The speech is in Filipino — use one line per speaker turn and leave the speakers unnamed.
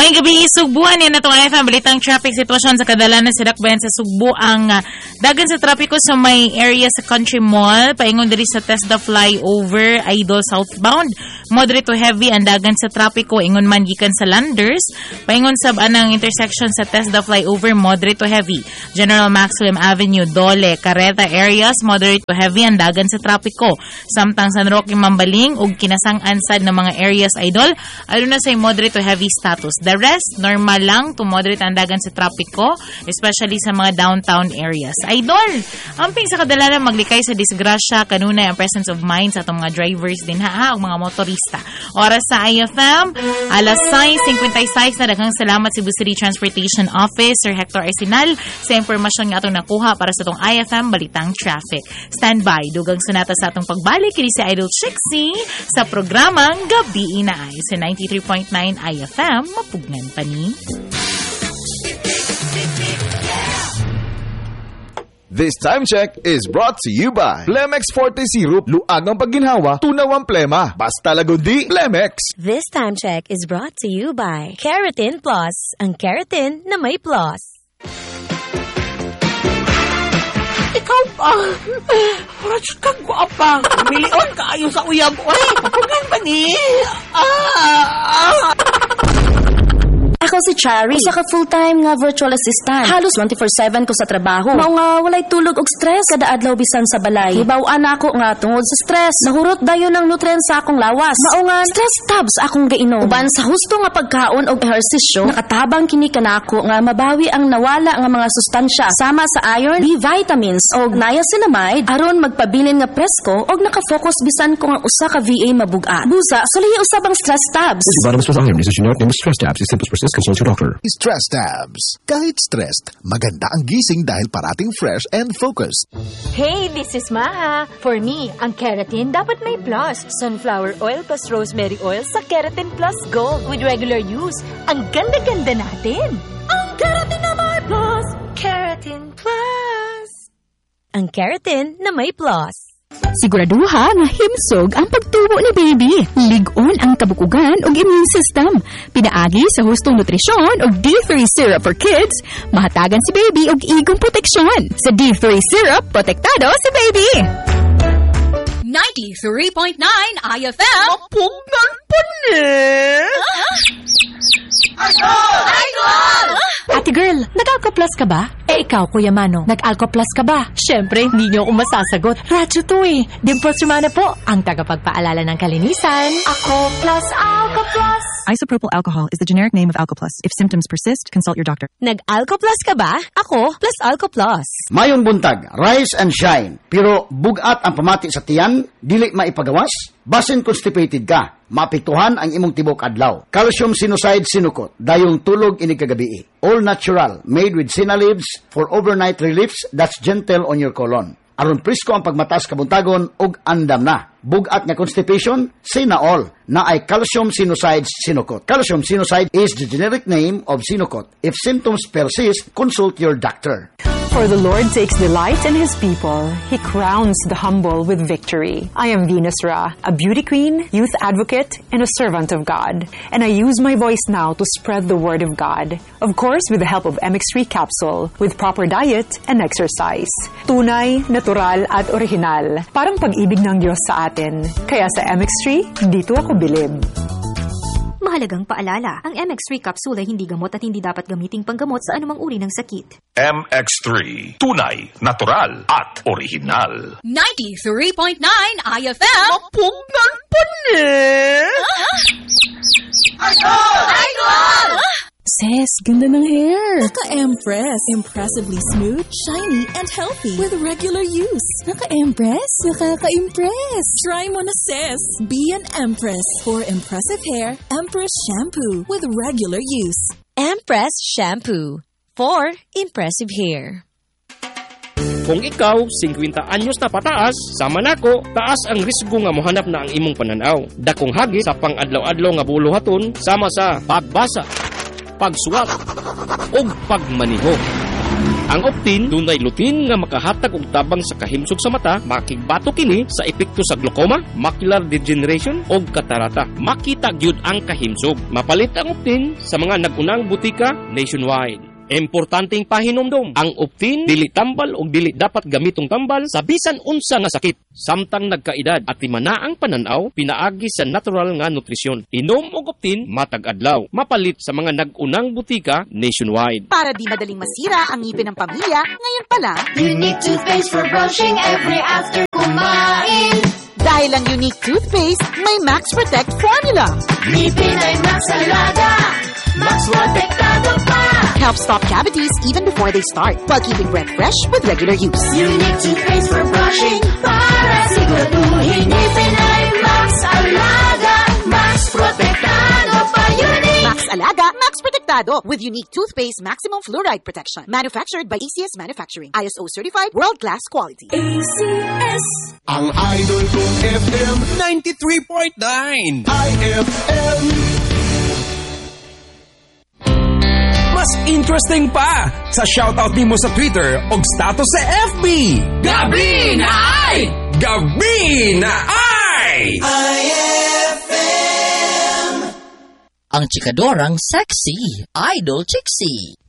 May gabi Sugbuan yan na itong IFM balitang traffic sitwasyon sa kadalanan sa Dakbayan sa Sugbo ang dagan sa trapiko sa may area sa Country Mall paingon diri sa TESDA flyover Idol southbound moderate to heavy ang dagan sa trapiko ingon man gikan sa Landers paingon sa anang intersection sa TESDA flyover moderate to heavy General Maxwell Avenue Dole Carreta areas moderate to heavy ang dagan sa trapiko samtang San Roque Mambaling ug kinasang-an sad ng mga areas Idol aduna say moderate to heavy status. The rest, normal lang to moderate ang dagan sa trapiko, especially sa mga downtown areas. Idol, amping sa kadalanan maglikay sa disgrasya, kanunay ang presence of mind sa atong mga drivers din ha, ang mga motorista. Oras sa IFM, alas 6:56 na daghang salamat Cebu City Transportation Office, Sir Hector Arsenal, sa impormasyon nga atong nakuha para sa atong IFM Balitang Traffic. Standby, dugang sunata sa atong pagbalik, kini si Idol Chixie sa programang Gabi Inaay sa 93.9 IFM, mapugnan pa ni.
This time check is brought to you by Plemex Forte Syrup. Luag ang pagginhawa, tunaw ang plema. Basta lagundi, Plemex.
This time check is brought to you by Keratin Plus. Ang keratin na may plus.
Ikaw pa. Rats kang guwapa. Milion ka ayo sa uyab. Uy, papugan pa ni.
Ako si Chari, isa ka full-time nga virtual assistant. Halos 24/7 ko sa trabaho. Mao nga walay tulog og stress kada adlaw bisan sa balay. Hibaw-an ako nga tungod sa stress. Nahurot dayon ng nutrients sa akong lawas. Mao nga stress tabs akong gainom. Uban sa husto nga pagkaon og ehersisyo, nakatabang kini kanako nga mabawi ang nawala nga mga sustansya sama sa iron, B vitamins og niacinamide aron magpabilin nga presko og nakafocus bisan ko nga usa ka VA mabugat. Busa, sulihi usab ang stress tabs.
Vitamins plus iron is a generic name of stress tabs. If symptoms persist, consult your doctor.
Stress tabs. Kahit stressed, maganda ang gising dahil parating fresh and focused.
Hey, this is Maha. For me, ang keratin dapat may plus. Sunflower oil plus rosemary oil sa Keratin Plus Gold with regular use. Ang ganda-ganda natin. Ang keratin na may plus. Keratin Plus.
Ang keratin na may plus.
Siguraduha nga himsog ang pagtubo ni baby. Lig-on ang kabukugan ug immune system. Pinaagi sa hustong nutrisyon ug D3 syrup for kids, mahatagan si baby og igong proteksyon. Sa D3 syrup, protektado si baby.
93.9 IFM.
Mapugnan pa ni.
Idol!
Ate girl, nag-Alco-Plus ka ba? Ikaw, Kuya Mano, nag-Alco-Plus ka ba? Siyempre, hindi niyo ako masasagot. Radyo to eh. Dimples Romana po, ang tagapagpaalala ng kalinisan.
Ako plus Alco-Plus.
Isopropyl alcohol is the generic name of Alco-Plus. If symptoms persist, consult your doctor.
Nag-Alco-Plus ka ba? Ako plus Alco-Plus.
Mayong buntag, rise and shine. Pero bugat ang pamati sa tiyan, dili maipagawas. Basin constipated ka, maapektuhan ang imong tibok adlaw. Calcium sinucide sinukot, dayong tulog inig kagabi. All natural, made with senna leaves for overnight reliefs that's gentle on your colon. Aron presko ang pagmatas kabuntagon ug andam na. Bugat nga constipation, Sina all na ay calcium sinucide sinukot. Calcium sinucide is the generic name of sinukot. If symptoms persist, consult your doctor.
For the Lord takes delight in His people. He crowns the humble with victory. I am Venus Ra, a beauty queen, youth advocate, and a servant of God. And I use my voice now to spread the word of God. Of course, with the help of MX3 capsule, with proper diet and exercise. Tunay, natural, at original. Parang pag-ibig ng Diyos sa atin. Kaya sa MX3, dito ako bilib.
Mahalagang paalala, ang MX3 capsule ay hindi gamot at hindi dapat gamiting panggamot sa anumang uri ng sakit.
MX3, tunay, natural, at original.
93.9 IFM.
Mapugnan pa ni.
Idol!
Sis, ganda ng hair.
Naka-Empress. Impressively smooth, shiny, and healthy with regular use.
Naka-Empress? Nakaka-impress.
Try mo na, sis. Be an Empress. For impressive hair, Empress Shampoo with regular use.
Empress Shampoo. For impressive hair.
Kung ikaw, 50 anyos na pataas, sama nako, taas ang risgo nga mohanap na ang imong pananaw. Dakong hagi sa pang-adlaw-adlaw nga buluhaton, sama sa pagbasa, pagsuwat, o pagmaniho. Ang Optin dunay lutin nga makahatag og tabang sa kahimsog sa mata, makigbato kini sa epekto sa glaucoma, macular degeneration o katarata. Makita gyud ang kahimsog. Mapalit ang Optin sa mga nagunang butika nationwide. Importanteng pahinomdom, ang Optin dili tambal o dili dapat gamitong tambal sa bisan unsa nga sakit. Samtang nagkaedad at timana ang pananaw, pinaagi sa natural nga nutrisyon. Inom og Optin matag adlaw. Mapalit sa mga nagunang butika nationwide.
Para di madaling masira ang ngipin ng pamilya, ngayon pa lang,
Unique toothpaste for brushing every after kumain.
Dahil ang Unique toothpaste, may Max Protect formula.
Ngipin ay Max Alaga, Max Protektado pa.
Helps stop cavities even before they start, while keeping breath fresh with regular use.
Unique toothpaste for brushing, para siguraduhin ngipin ay Max Alaga, Max Protektado pa. Unique
Max Alaga, Max Protectado with Unique toothpaste maximum fluoride protection. Manufactured by ACS Manufacturing. ISO certified world-class quality.
ACS.
Ang idol kong FM 93.9 IFM. Mas interesting pa sa shoutout nimo sa Twitter o status sa FB.
Gabi na ay!
Gabi na ay!
IFM. Ang chikadorang sexy, Idol Chixie.